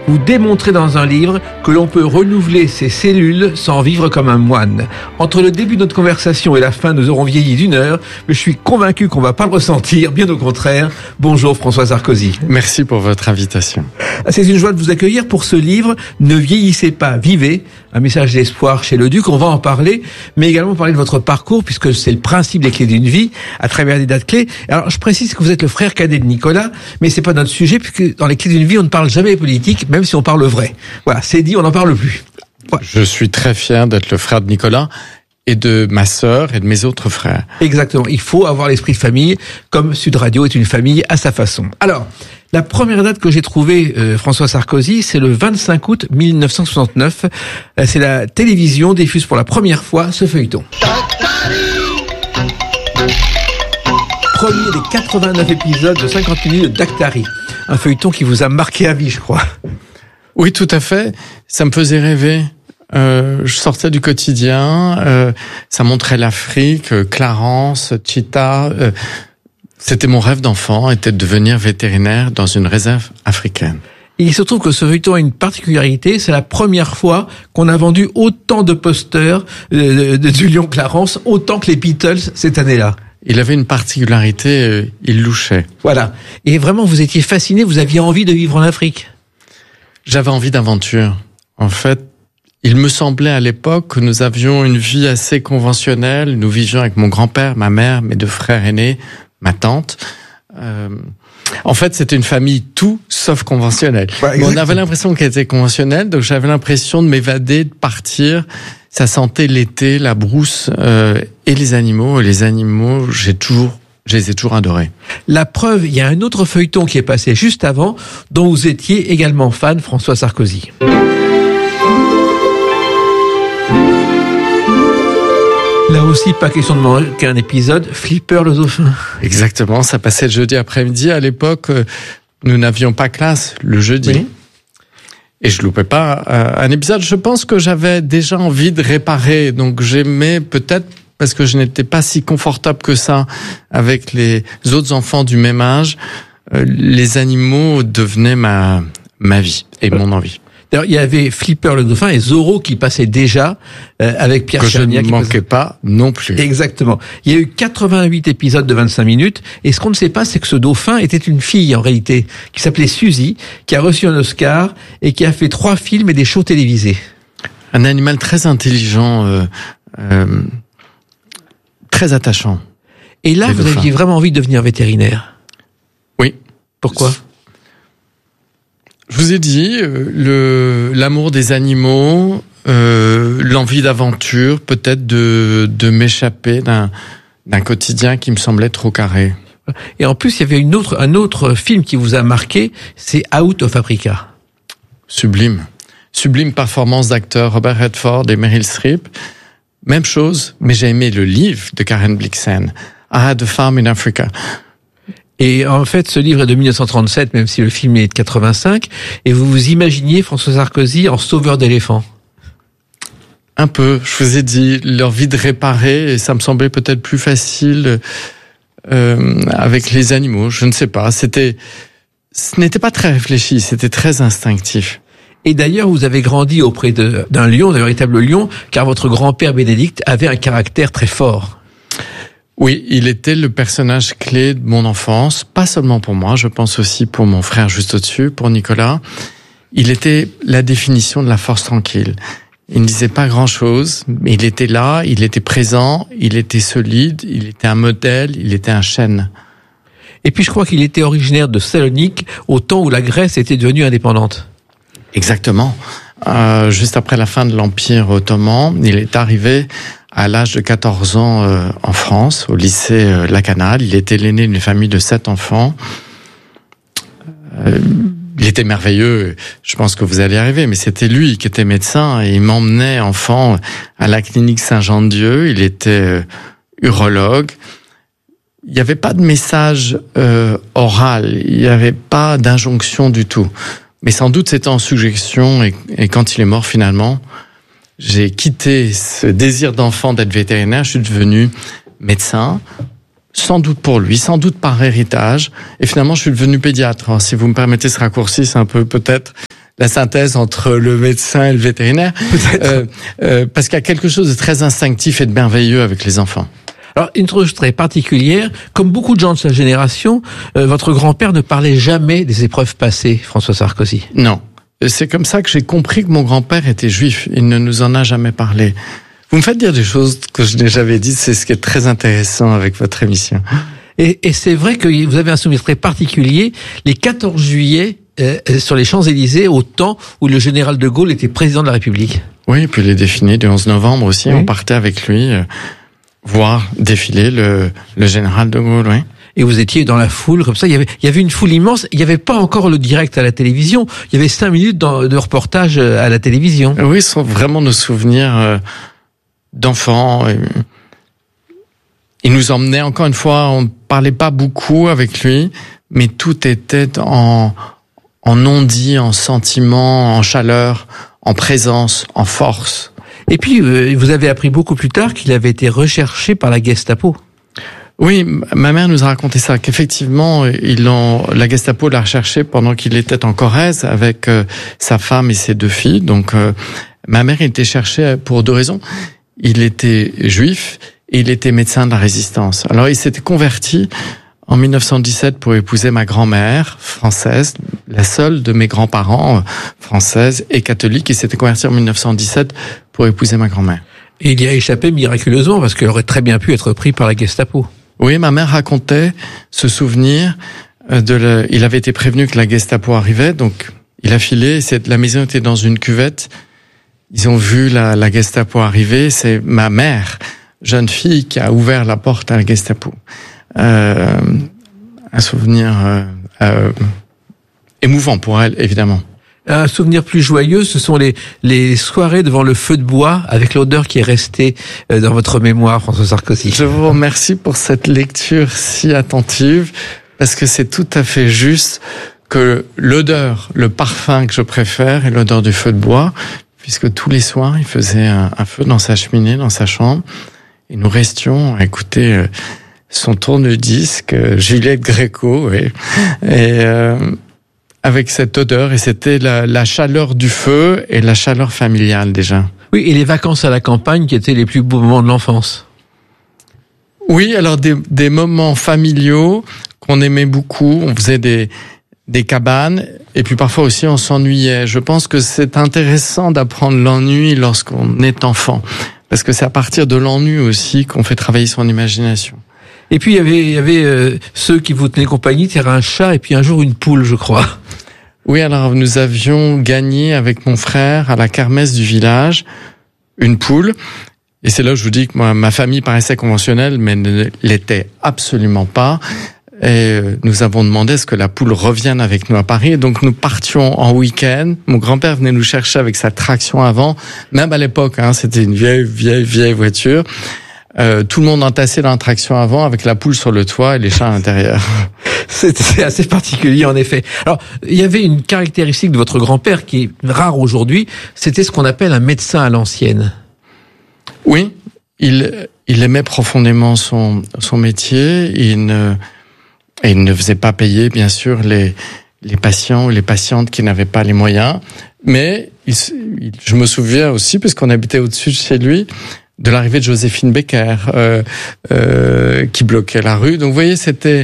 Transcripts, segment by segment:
Vous démontrez dans un livre que l'on peut renouveler ses cellules sans vivre comme un moine. Entre le début de notre conversation et la fin, nous aurons vieilli d'1 heure, mais je suis convaincu qu'on va pas le ressentir, bien au contraire. Bonjour François Sarkozy. Merci pour votre invitation. C'est une joie de vous accueillir pour ce livre « Ne vieillissez pas, vivez ». Un message d'espoir chez le Duc, on va en parler, mais également parler de votre parcours, puisque c'est le principe des clés d'une vie, à travers des dates clés. Alors, je précise que vous êtes le frère cadet de Nicolas, mais c'est pas notre sujet, puisque dans les clés d'une vie, on ne parle jamais politique, même si on parle vrai. Voilà, c'est dit, on n'en parle plus. Voilà. Je suis très fier d'être le frère de Nicolas et de ma sœur et de mes autres frères. Exactement, il faut avoir l'esprit de famille, comme Sud Radio est une famille à sa façon. Alors, la première date que j'ai trouvée, François Sarkozy, c'est le 25 août 1969. C'est la télévision diffuse pour la première fois ce feuilleton. Premier des 89 épisodes de 50 minutes de Daktari. Un feuilleton qui vous a marqué à vie, je crois. Oui, tout à fait. Ça me faisait rêver. Je sortais du quotidien. Ça montrait l'Afrique, Clarence, Chita. C'était mon rêve d'enfant, était de devenir vétérinaire dans une réserve africaine. Il se trouve que ce feuilleton a une particularité, c'est la première fois qu'on a vendu autant de posters du Lion Clarence, autant que les Beatles cette année-là. Il avait une particularité, il louchait. Voilà. Et vraiment, vous étiez fasciné, vous aviez envie de vivre en Afrique. J'avais envie d'aventure. En fait, il me semblait à l'époque que nous avions une vie assez conventionnelle. Nous vivions avec mon grand-père, ma mère, mes 2 frères aînés, ma tante. En fait, c'était une famille tout sauf conventionnelle. Mais on avait l'impression qu'elle était conventionnelle, donc j'avais l'impression de m'évader, de partir. Ça sentait l'été, la brousse et les animaux. Et les animaux, je les ai toujours adorés. La preuve, il y a un autre feuilleton qui est passé juste avant, dont vous étiez également fan, François Sarkozy. Là aussi, pas question de manquer un épisode, Flipper le dauphin. Exactement, ça passait le jeudi après-midi. À l'époque, nous n'avions pas classe le jeudi. Oui. Et je loupais pas un épisode. Je pense que j'avais déjà envie de réparer, donc j'aimais peut-être, parce que je n'étais pas si confortable que ça avec les autres enfants du même âge, les animaux devenaient ma vie et mon envie. D'ailleurs, il y avait Flipper le dauphin et Zorro qui passait déjà avec Pierre Chania. Que je ne manquais pas non plus. Exactement. Il y a eu 88 épisodes de 25 minutes et ce qu'on ne sait pas, c'est que ce dauphin était une fille en réalité, qui s'appelait Suzy, qui a reçu un Oscar et qui a fait 3 films et des shows télévisés. Un animal très intelligent, très attachant. Et là, vous aviez vraiment envie de devenir vétérinaire? Oui. Pourquoi? Je vous ai dit, l'amour des animaux, l'envie d'aventure, peut-être de m'échapper d'un quotidien qui me semblait trop carré. Et en plus, il y avait un autre film qui vous a marqué, c'est Out of Africa. Sublime. Sublime performance d'acteurs Robert Redford et Meryl Streep. Même chose, mais j'ai aimé le livre de Karen Blixen, I Had a Farm in Africa. Et en fait, ce livre est de 1937, même si le film est de 85, et vous vous imaginiez François Sarkozy en sauveur d'éléphants? Un peu, je vous ai dit, leur vie de réparer, et ça me semblait peut-être plus facile avec les animaux, je ne sais pas. Ce n'était pas très réfléchi, c'était très instinctif. Et d'ailleurs, vous avez grandi auprès d'un lion, d'un véritable lion, car votre grand-père Bénédicte avait un caractère très fort. Oui, il était le personnage clé de mon enfance, pas seulement pour moi, je pense aussi pour mon frère juste au-dessus, pour Nicolas. Il était la définition de la force tranquille. Il ne disait pas grand-chose, mais il était là, il était présent, il était solide, il était un modèle, il était un chêne. Et puis je crois qu'il était originaire de Salonique, au temps où la Grèce était devenue indépendante. Exactement. Juste après la fin de l'Empire ottoman, il est arrivé à l'âge de 14 ans en France, au lycée Lacanal. Il était l'aîné d'une famille de 7 enfants. Il était merveilleux, je pense que vous allez y arriver, mais c'était lui qui était médecin et il m'emmenait enfant à la clinique Saint-Jean-de-Dieu. Il était urologue. Il n'y avait pas de message oral, il n'y avait pas d'injonction du tout. Mais sans doute c'était en suggestion et quand il est mort finalement, j'ai quitté ce désir d'enfant d'être vétérinaire, je suis devenu médecin, sans doute pour lui, sans doute par héritage, et finalement je suis devenu pédiatre. Alors, si vous me permettez ce raccourci, c'est un peu peut-être la synthèse entre le médecin et le vétérinaire. Parce qu'il y a quelque chose de très instinctif et de merveilleux avec les enfants. Alors, une chose très particulière, comme beaucoup de gens de sa génération, votre grand-père ne parlait jamais des épreuves passées, François Sarkozy. Non. C'est comme ça que j'ai compris que mon grand-père était juif. Il ne nous en a jamais parlé. Vous me faites dire des choses que je n'ai jamais dites, c'est ce qui est très intéressant avec votre émission. Et c'est vrai que vous avez un souvenir très particulier, les 14 juillet, sur les Champs-Élysées, au temps où le général de Gaulle était président de la République. Oui, et puis les défilés du 11 novembre aussi, oui. On partait avec lui voir défiler le général de Gaulle, oui. Et vous étiez dans la foule, comme ça, il y avait une foule immense, il n'y avait pas encore le direct à la télévision, il y avait 5 minutes de reportage à la télévision. Oui, ce sont vraiment nos souvenirs d'enfants. Il nous emmenait, encore une fois, on ne parlait pas beaucoup avec lui, mais tout était en non-dit, en sentiment, en chaleur, en présence, en force. Et puis, vous avez appris beaucoup plus tard qu'il avait été recherché par la Gestapo. Oui, ma mère nous a raconté ça, qu'effectivement, la Gestapo l'a recherché pendant qu'il était en Corrèze avec sa femme et ses 2 filles. Donc, ma mère était cherchée pour 2 raisons. Il était juif et il était médecin de la Résistance. Alors, il s'était converti en 1917 pour épouser ma grand-mère française, la seule de mes grands-parents française et catholique. Il s'était converti en 1917 pour épouser ma grand-mère. Et il y a échappé miraculeusement parce qu'elle aurait très bien pu être pris par la Gestapo. Oui, ma mère racontait ce souvenir il avait été prévenu que la Gestapo arrivait, donc il a filé, la maison était dans une cuvette. Ils ont vu la Gestapo arriver, c'est ma mère, jeune fille, qui a ouvert la porte à la Gestapo. Un souvenir émouvant pour elle, évidemment. Un souvenir plus joyeux, ce sont les soirées devant le feu de bois avec l'odeur qui est restée dans votre mémoire, François Sarkozy. Je vous remercie pour cette lecture si attentive, parce que c'est tout à fait juste que l'odeur, le parfum que je préfère est l'odeur du feu de bois, puisque tous les soirs, il faisait un feu dans sa cheminée, dans sa chambre, et nous restions à écouter son tourne-disque, Juliette Gréco, oui. Et avec cette odeur, et c'était la chaleur du feu et la chaleur familiale déjà. Oui, et les vacances à la campagne qui étaient les plus beaux moments de l'enfance. Oui, alors des moments familiaux qu'on aimait beaucoup, on faisait des cabanes, et puis parfois aussi on s'ennuyait. Je pense que c'est intéressant d'apprendre l'ennui lorsqu'on est enfant, parce que c'est à partir de l'ennui aussi qu'on fait travailler son imagination. Et puis il y avait ceux qui vous tenaient compagnie, c'était un chat et puis un jour une poule, je crois. Oui, alors nous avions gagné avec mon frère à la kermesse du village une poule. Et c'est là où je vous dis que ma famille paraissait conventionnelle, mais ne l'était absolument pas. Et nous avons demandé à ce que la poule revienne avec nous à Paris. Et donc nous partions en week-end. Mon grand-père venait nous chercher avec sa traction avant. Même à l'époque, c'était une vieille voiture. Tout le monde entassé dans la traction avant avec la poule sur le toit et les chats à l'intérieur. C'est assez particulier en effet. Alors, il y avait une caractéristique de votre grand-père qui est rare aujourd'hui, c'était ce qu'on appelle un médecin à l'ancienne. Oui, il aimait profondément son métier, il ne faisait pas payer bien sûr les patients ou les patientes qui n'avaient pas les moyens, mais je me souviens aussi, puisqu'on habitait au-dessus de chez lui, de l'arrivée de Joséphine Becker qui bloquait la rue. Donc vous voyez, c'était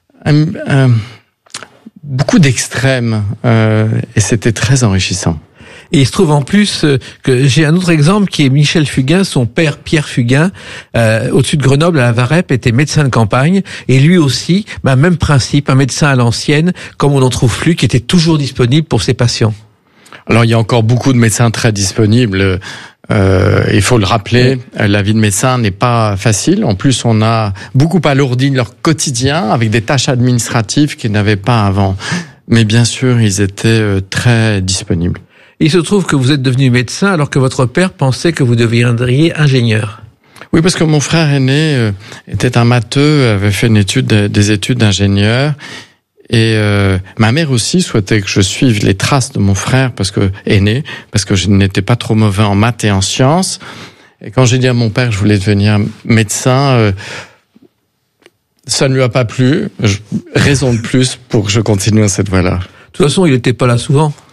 beaucoup d'extrêmes et c'était très enrichissant. Et il se trouve en plus que j'ai un autre exemple qui est Michel Fugain, son père Pierre Fugain, au-dessus de Grenoble à la Varep, était médecin de campagne et lui aussi, même principe, un médecin à l'ancienne, comme on n'en trouve plus, qui était toujours disponible pour ses patients. Alors il y a encore beaucoup de médecins très disponibles. Il faut le rappeler, la vie de médecin n'est pas facile. En plus, on a beaucoup alourdi leur quotidien avec des tâches administratives qu'ils n'avaient pas avant. Mais bien sûr, ils étaient très disponibles. Il se trouve que vous êtes devenu médecin alors que votre père pensait que vous deviendriez ingénieur. Oui, parce que mon frère aîné était un matheux, avait fait des études d'ingénieur. Et ma mère aussi souhaitait que je suive les traces de mon frère aîné, parce que je n'étais pas trop mauvais en maths et en sciences. Et quand j'ai dit à mon père que je voulais devenir médecin, ça ne lui a pas plu. Raison de plus pour que je continue à cette voie-là. De toute façon, il n'était pas là souvent.